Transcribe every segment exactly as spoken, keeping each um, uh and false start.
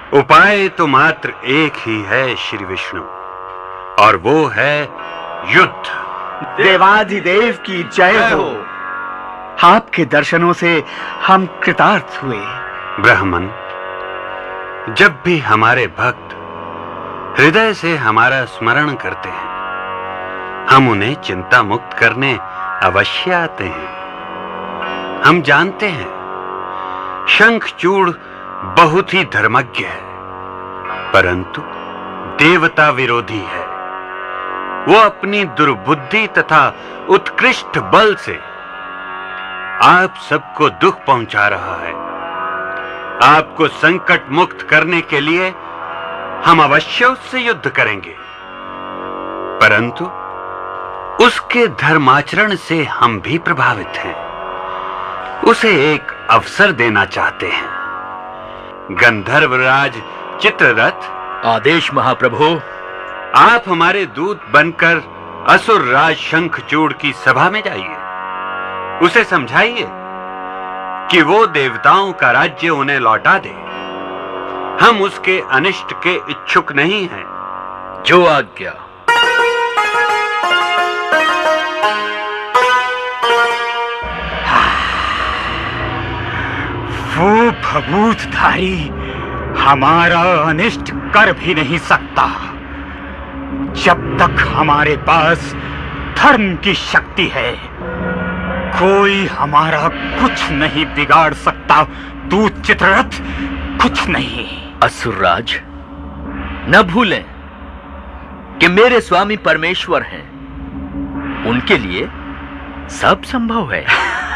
उपाय तो मात्र एक ही है श्री विष्णु, और वो है युद्ध। देवाधिदेव की जय हो। आपके दर्शनों से हम कृतार्थ हुए। ब्राह्मण, जब भी हमारे भक्त हृदय से हमारा स्मरण करते हैं, हम उन्हें चिंता मुक्त करने अवश्य आते हैं। हम जानते हैं शंखचूड़ बहुत ही धर्मज्ञ है, परंतु देवता विरोधी है। वो अपनी दुर्बुद्धि तथा उत्कृष्ट बल से आप सबको दुख पहुंचा रहा है। आपको संकट मुक्त करने के लिए हम अवश्य उससे युद्ध करेंगे, परंतु उसके धर्माचरण से हम भी प्रभावित हैं। उसे एक अवसर देना चाहते हैं। गंधर्वराज चित्ररथ। आदेश महाप्रभु। आप हमारे दूत बनकर असुर राज शंखचूड़ की सभा में जाइए। उसे समझाइए कि वो देवताओं का राज्य उन्हें लौटा दे। हम उसके अनिष्ट के इच्छुक नहीं हैं। जो आज्ञा। वो भभूतधारी हमारा अनिष्ट कर भी नहीं सकता। जब तक हमारे पास धर्म की शक्ति है, कोई हमारा कुछ नहीं बिगाड़ सकता। तू चित्ररथ, कुछ नहीं। असुरराज, न भूलें कि मेरे स्वामी परमेश्वर हैं। उनके लिए सब संभव है।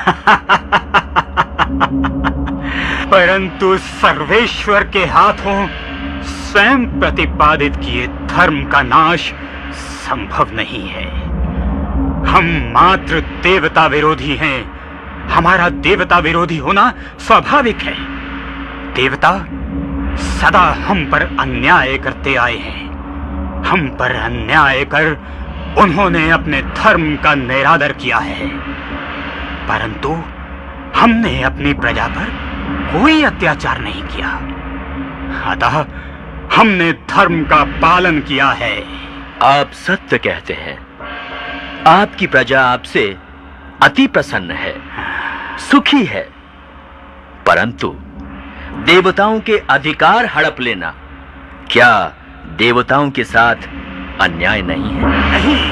परंतु सर्वेश्वर के हाथों स्वयं प्रतिपादित किए धर्म का नाश संभव नहीं है। हम मात्र देवता विरोधी हैं। हमारा देवता विरोधी होना स्वाभाविक है। देवता सदा हम पर अन्याय करते आए हैं। हम पर अन्याय कर उन्होंने अपने धर्म का निरादर किया है, परंतु हमने अपनी प्रजा पर कोई अत्याचार नहीं किया। अतः हमने धर्म का पालन किया है। आप सत्य कहते हैं। आपकी प्रजा आपसे अति प्रसन्न है, सुखी है, परंतु देवताओं के अधिकार हड़प लेना क्या देवताओं के साथ अन्याय नहीं है? नहीं।